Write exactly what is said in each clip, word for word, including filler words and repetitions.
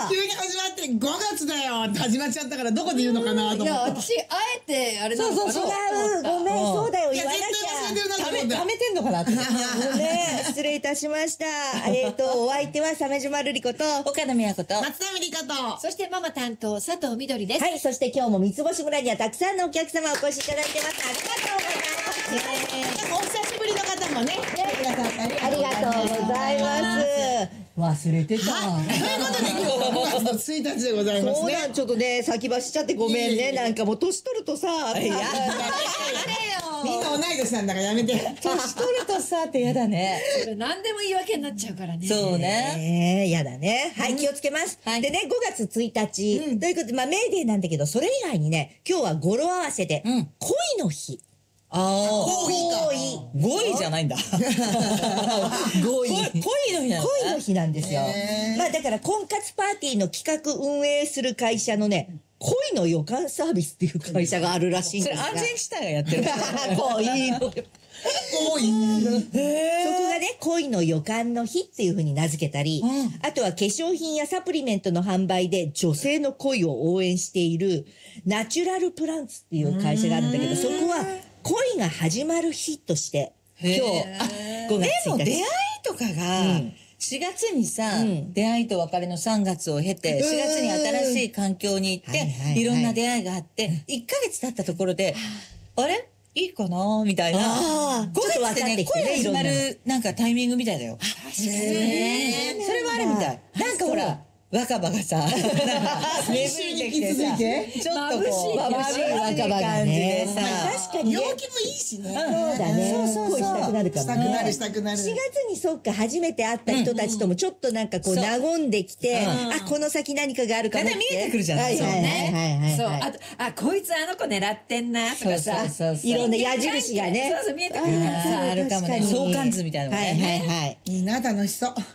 急に始まってごがつだよって始まっちゃったからどこで言うのかなと思って。 いや、私、あえて、あれなのかな。 そうそう、違う。ごめん、そうだよ、 いや、 言わな絶対忘れてるなときゃ。 思って。 貯めてんのかなって。 ごめん、失礼いたしました。えっと、お相手は鮫島瑠璃子と、 岡野美和子と。 松田美里香と。 そしてママ担当、佐藤みどりです。 はい、そして今日も三つ星村にはたくさんのお客様お越しいただいてます。ありがとうございます。 お久しぶりの方もね、来てくださってありがとうありがとうございます。 忘れてた。 はい。ということで今日はごがつのついたちでございますね。 そうなん、ちょっとね、先走っちゃってごめんね。 いえいえいえなんかもう年取るとさ、 いやみんな同い年なんだからやめて。 年取るとさってやだね。 それ何でも言い訳になっちゃうからね。 そうね。 ねえ、やだね。はい、気をつけます。 はいでね、ごがつついたち、ということで、まあ、メーデーなんだけど、それ以外にね、今日は語呂合わせで、 うん恋の日。 ああ。 行為か恋。 ごいじゃないんだ。 ごい。 恋の日なの恋の日なんですよへ。ーまあだから婚活パーティーの企画運営する会社のね、恋の予感サービスっていう会社があるらしいんそれですが。 安全地帯がやってる。 恋の。そこ多い。 がね、恋の予感の日っていう風に名付けたり、あとは化粧品やサプリメントの販売で女性の恋を応援しているナチュラルプランツっていう会社があるんだけど、そこは恋が始まる日として、今日ごがつついたち。 でも出会いとかが、しがつにさ、 うん出会いと別れのさんがつを経て、しがつに新しい環境に行って、 はいはいはいいろんな出会いがあって、いっかげつ経ったところで、あれいいかなみたいな。 あーごがつでちょっと分かってね、 きてね恋始まいろんる、なんかタイミングみたいだよ。 へーそれはあるみたい。なんかほら、若葉がさ、 先週に引き続いてちょっとこう、 眩しい若葉が感じねでさ、 まあ確かにね。 陽気もいいしね。 そうだね。 そうそうそう恋したくなるかもね。 したくなるしたくなる。 しがつにそっか、初めて会った人たちともちょっとなんかこう、 そう和んできて、 うんあ、この先何かがあるかもって。 だんだん見えてくるじゃんはいはいはいはいはい。 そう。あと、あ、こいつあの子狙ってんな、とかさ。 そうそうそういろんな矢印がね。 そうそう、見えてくるからさ。 あーあるかもね確に相関図みたいなのがねはいはいはい。 いいな、楽しそう。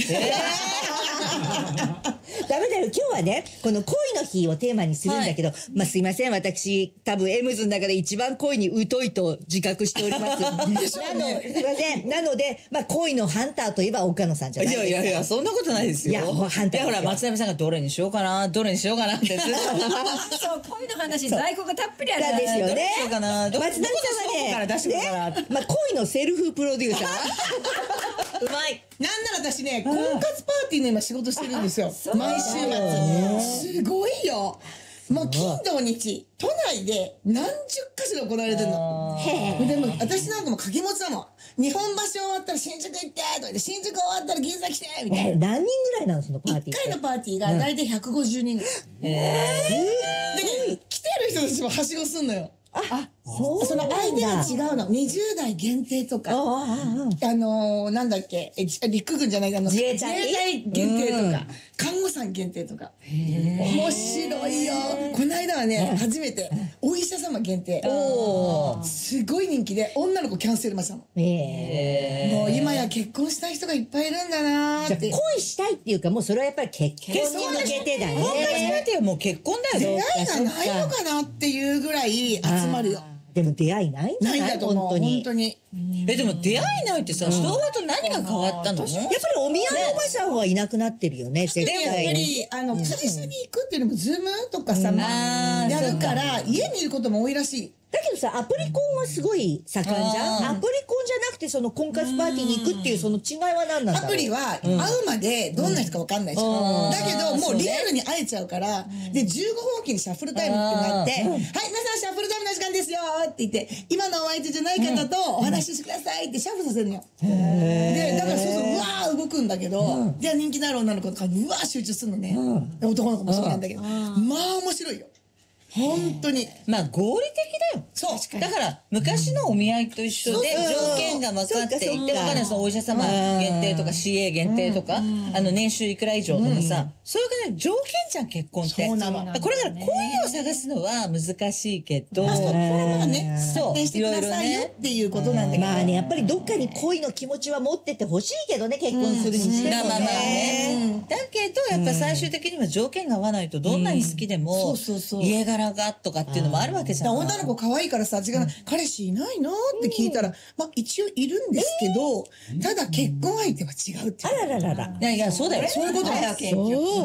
ダメだよ。今日はね、この恋の日をテーマにするんだけど、まあすいません。私、多分エムズの中で一番恋に疎いと自覚しております。なの、すいません。なので、まあ恋のハンターといえば岡野さんじゃないいですか。 やいやいや、そんなことないですよ。 いやもう反対いやほら、松並さんがどれにしようかな、どれにしようかなってずっと。 そう、恋の話、在庫がたっぷりある。 なんですよね。 どれにしようかなど松並さんはね、 どこから出してこうかなねまあ恋のセルフプロデューサー。 うまい。 なんなら私ね、婚活パーティーの今仕事してるんですよ。毎週末。すごいよ。もう金土日、都内で何十か所で行われてるの。でも私なんかも掛け持ちだもん。日本橋終わったら新宿行ってとか言って、新宿終わったら銀座来てみたいな。 え何人ぐらいなのそのパーティーって。 一回のパーティーが大体ひゃくごじゅうにんぐらい。でね、来てる人たちもはしごすんのよ。 あ、そうその相手がう。 違うの。にじゅう代限定とか。 ああ、ああのー、なんだっけ、え、じ陸軍じゃないあの、 自衛隊自衛隊限定とか、看護師さん限定とか。面白いよ。この間はね、初めて、お医者様限定。 おすごい人気で、女の子キャンセルましたの。 ええもう今や結婚したい人がいっぱいいるんだなーって。 じゃあ恋したいっていうか、もうそれはやっぱり結婚に向けてだね。 婚活パーティーはもう結婚だ出よ。 会いがないのかなっていうぐらい集まるよ。 でも出会いないんじゃないんないだと思う。本本当に。 当に。 え、でも出会いないってさ、昭和と何が変わったの？ やっぱりお宮のおばさんはいなくなってるよね、絶でもやっぱ対に。 り、あの、会社に行くっていうのも、ズームとかさ、まあ、 あーやるから、家にいることも多いらしい。 だけどさ、アプリコンはすごい盛んじゃん。 あーアプリコンじゃなくて、その婚活パーティーに行くっていうその違いは何なんだろう。 アプリは会うまでどんな人か分かんないじゃん。 うんだけど、もそううねリアルに会えちゃうから、で、じゅうごふんおきにシャッフルタイムってなって、はい、皆さんシャッフルタイムの時間ですよって言って、今のお相手じゃない方とお話ししてくださいってシャッフルさせるのよ。で、だからそうそう、うわー動くんだけど、じゃあ人気のある女の子とかにうわー集中するのね。で男の子もそうなんだけど。まあ面白いよ。本当に。 まあ合理的だよ。 そう。 だから、昔のお見合いと一緒で、 そうそう条件が分かっていて、 そうかそうかわかんない、そのお医者様限定とか シーエー 限定とか、あの、年収いくら以上とかさ、そういう感じで条件じゃん、結婚って。 そうなのこれから恋を探すのは難しいけど、 まあ、それはね、 そう発展してくださいよっていうことなんだけど。 まあね、やっぱりどっかに恋の気持ちは持っててほしいけどね、結婚するにしてもまあまあまあね。 ね。だけど、やっぱ最終的には条件が合わないと、どんなに好きでそもうそうそう、 家柄がとかっていうのもあるわけじゃん。 女の子可愛いからさ、違う、彼氏いないのって聞いたら、まあ一応いるんですけど、ただ結婚相手は違うっていう。 あらららら。 いやいや、そうだよ。 そういうことだよ、 そう。